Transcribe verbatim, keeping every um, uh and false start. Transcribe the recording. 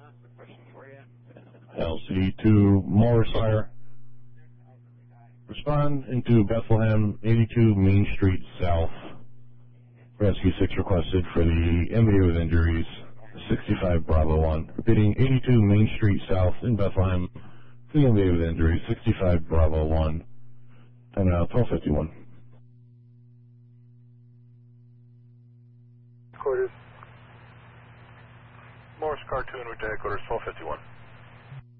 L C to Morris Fire. Respond into Bethlehem, eighty-two Main Street South. Rescue six requested for the M V A with injuries, sixty-five Bravo one. Repeating, eighty-two Main Street South in Bethlehem, for the M V A with injuries, sixty-five Bravo one. And now twelve fifty-one. Quarters. Morris Cartoon, return quarters twelve fifty-one.